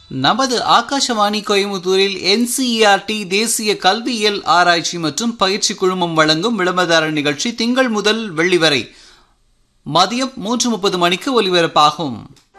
நமது ஆகாஷவாணி கோயம்புத்தூரில் NCERT தேசிய கல்வியியல் ஆராய்ச்சி மற்றும் பயிற்சி குழுமம் வழங்கும் விளம்பரதாரர் நிகழ்ச்சி திங்கள் முதல் வெள்ளி வரை மதியம் 3:30 மணிக்கு ஒலிபரப்பாகும்.